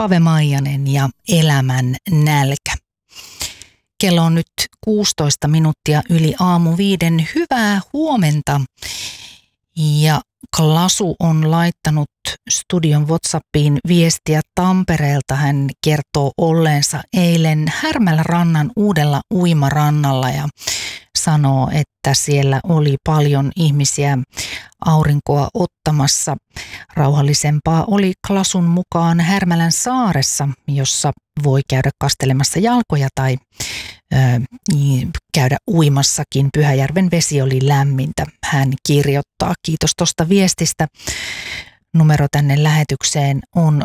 Pave Maijanen ja Elämän nälkä. Kello on nyt 16 minuuttia yli aamu 5. Hyvää huomenta. Ja Klasu on laittanut studion WhatsAppiin viestiä Tampereelta. Hän kertoo olleensa eilen Härmälänrannan uudella uimarannalla ja sanoo, että siellä oli paljon ihmisiä aurinkoa ottamassa. Rauhallisempaa oli Klasun mukaan Härmälän saaressa, jossa voi käydä kastelemassa jalkoja tai käydä uimassakin. Pyhäjärven vesi oli lämmintä. Hän kirjoittaa. Kiitos tuosta viestistä. Numero tänne lähetykseen on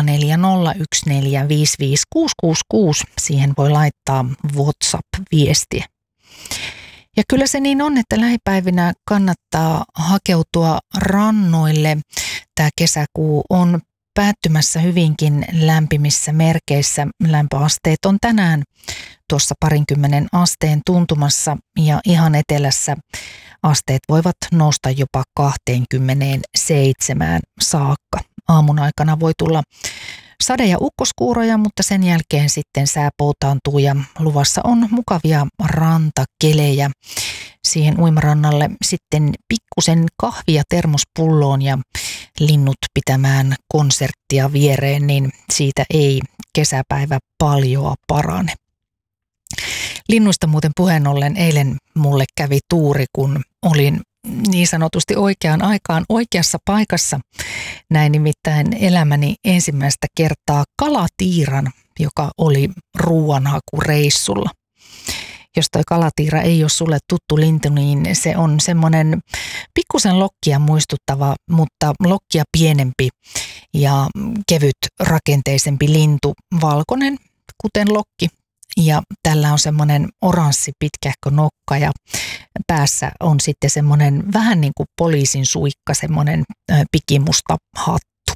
0401455666. Siihen voi laittaa WhatsApp-viestiä. Ja kyllä se niin on, että lähipäivinä kannattaa hakeutua rannoille. Tämä kesäkuu on päättymässä hyvinkin lämpimissä merkeissä. Lämpöasteet on tänään tuossa 20 asteen tuntumassa ja ihan etelässä asteet voivat nousta jopa 27 saakka. Aamun aikana voi tulla sade- ja ukkoskuuroja, mutta sen jälkeen sitten sää poutaantuu ja luvassa on mukavia rantakelejä. Siihen uimarannalle sitten pikkusen kahvia termospulloon ja linnut pitämään konserttia viereen, niin siitä ei kesäpäivä paljoa parane. Linnuista muuten puheen ollen eilen mulle kävi tuuri, kun olin niin sanotusti oikeaan aikaan oikeassa paikassa. Näin nimittäin elämäni ensimmäistä kertaa kalatiiran, joka oli ruuanhakureissulla. Jos toi kalatiira ei ole sulle tuttu lintu, niin se on semmoinen pikkusen lokkia muistuttava, mutta lokkia pienempi ja kevyt rakenteisempi lintu, valkoinen kuten lokki. Ja tällä on semmoinen oranssi pitkähkö nokka ja päässä on sitten semmoinen vähän niin kuin poliisin suikka, semmoinen pikimusta hattu.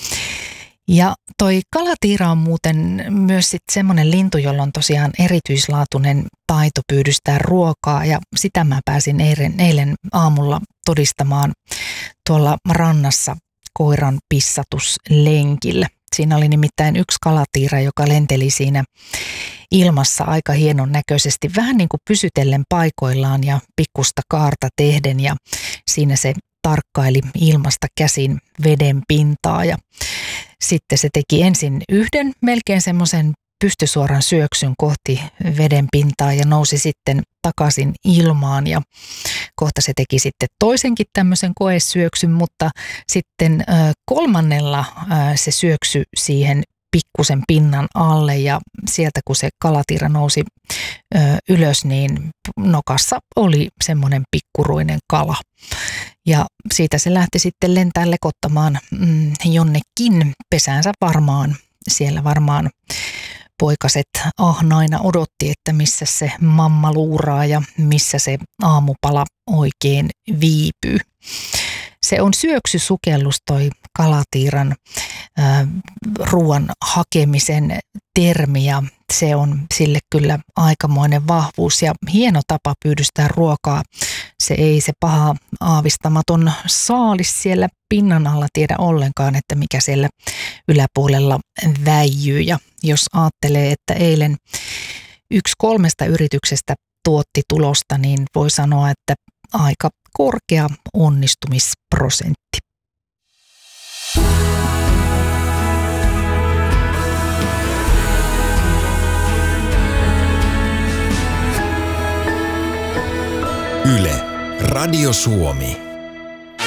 Ja toi kalatiira on muuten myös sitten semmoinen lintu, jolla on tosiaan erityislaatuinen taito pyydystää ruokaa ja sitä mä pääsin eilen aamulla todistamaan tuolla rannassa koiran pissatuslenkillä. Siinä oli nimittäin yksi kalatiira, joka lenteli siinä ilmassa aika hienon näköisesti, vähän niin kuin pysytellen paikoillaan ja pikkusta kaarta tehden ja siinä se tarkkaili ilmasta käsin veden pintaa ja sitten se teki ensin yhden melkein semmoisen pystysuoran syöksyn kohti veden pintaa ja nousi sitten takaisin ilmaan ja kohta se teki sitten toisenkin tämmöisen koesyöksyn, mutta sitten kolmannella se syöksy siihen pikkusen pinnan alle ja sieltä kun se kalatiira nousi ylös, niin nokassa oli semmoinen pikkuruinen kala. Ja siitä se lähti sitten lentää lekottamaan jonnekin pesäänsä varmaan. Siellä varmaan poikaset ahnaina odotti, että missä se mamma luuraa ja missä se aamupala oikein viipyy. Se on syöksysukellus toi kalatiiran ruoan hakemisen termi ja se on sille kyllä aikamoinen vahvuus ja hieno tapa pyydystää ruokaa. Se ei se paha aavistamaton saalis siellä pinnan alla tiedä ollenkaan, että mikä siellä yläpuolella väijyy. Ja jos ajattelee, että eilen 1 3 yrityksestä tuotti tulosta, niin voi sanoa, että aika korkea onnistumisprosentti. Yle, Radio Suomi.